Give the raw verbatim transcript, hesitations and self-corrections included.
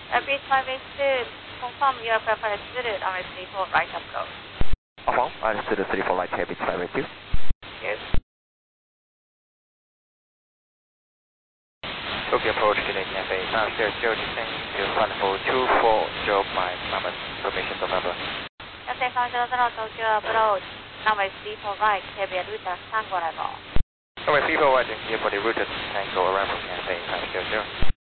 Airbeat five eight two, confirm your preferred route on three four right approach. Confirm, understood three four right, Airbeat five eight two. Yes. Tokyo approach Canadian F A, now zero zero descending to flight level two four zero five, number information November. F A five zero zero Tokyo approach, runway three four right, heavy route Tango level. Runway three four right, and here for the route Tango arrival F A five zero zero.